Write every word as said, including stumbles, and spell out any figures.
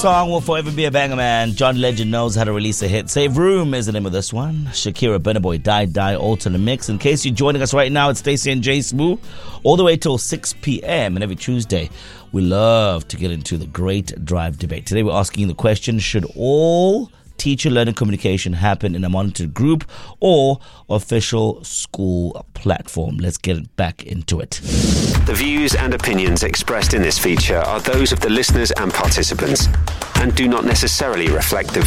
Song will forever be a banger, man. John Legend knows how to release a hit. Save Room is the name of this one. Shakira, Burna Boy, Die Die, all to the mix. In case you're joining us right now, it's Stacey and Jay Smooth, all the way till six p.m. And every Tuesday, we love to get into the Great Drive debate. Today, we're asking the question, should all teacher-learner communication happen in a monitored group or official school platform? Let's get back into it. The views and opinions expressed in this feature are those of the listeners and participants and do not necessarily reflect the